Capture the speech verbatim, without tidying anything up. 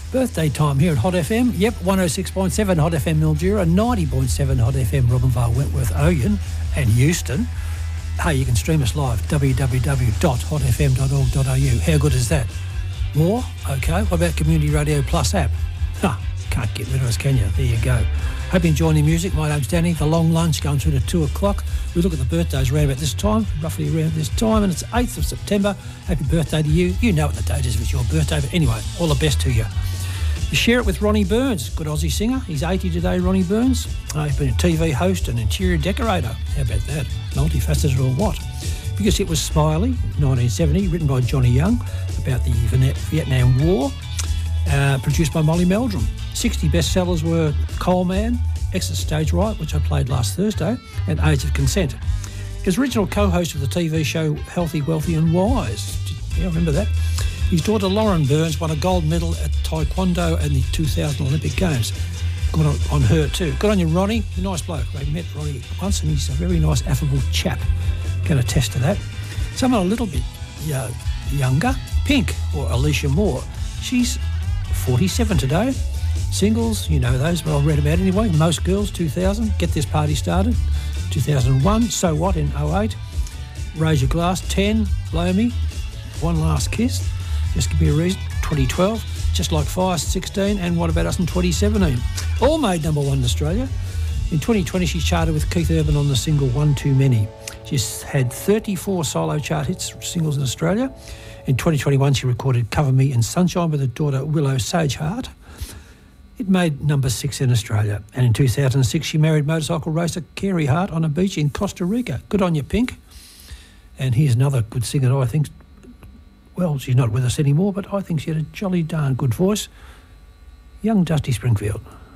Birthday time here at Hot F M. Yep, one oh six point seven Hot F M Mildura, ninety point seven Hot F M Robinvale, Wentworth, Oyen and Euston. Hey, you can stream us live, w w w dot hot f m dot org dot a u. How good is that? More? Okay. What about Community Radio Plus app? Huh, can't get rid of us, can you? There you go. Hope you're enjoying the music. My name's Danny. The long lunch going through to two o'clock. We look at the birthdays around about this time, roughly around this time, and it's eighth of September. Happy birthday to you. You know what the date is if it's your birthday, but anyway, all the best to you. You share it with Ronnie Burns, good Aussie singer. He's eighty today, Ronnie Burns. Uh, he's been a T V host and interior decorator. How about that? Multifaceted or what? Biggest hit was Smiley, nineteen seventy, written by Johnny Young, about the Vietnam War, uh, produced by Molly Meldrum. sixty bestsellers were Coal Man, Exit Stage Right, which I played last Thursday, and Age of Consent. He was original co-host of the T V show Healthy, Wealthy and Wise. Yeah, I remember that. His daughter Lauren Burns won a gold medal at Taekwondo and the two thousand Olympic Games. Good on, on her too. Good on you, Ronnie. You're a nice bloke. I met Ronnie once and he's a very nice, affable chap. Can attest to that. Someone a little bit uh, younger, Pink, or Alicia Moore. She's forty-seven today. Singles, you know those, but I'll read about anyway. Most Girls, two thousand. Get This Party Started, two thousand one. So What in oh eight. Raise Your Glass, ten. Blow Me. One Last Kiss. Just Give Me a Reason, twenty twelve. Just Like Fire, sixteen. And What About Us in twenty seventeen. All made number one in Australia. In twenty twenty, she charted with Keith Urban on the single One Too Many. She's had thirty-four solo chart hits, singles in Australia. In twenty twenty-one, she recorded Cover Me in Sunshine with her daughter Willow Sagehart. It made number six in Australia. And in two thousand six, she married motorcycle racer Carey Hart on a beach in Costa Rica. Good on you, Pink. And here's another good singer that I think, well, she's not with us anymore, but I think she had a jolly darn good voice. Young Dusty Springfield.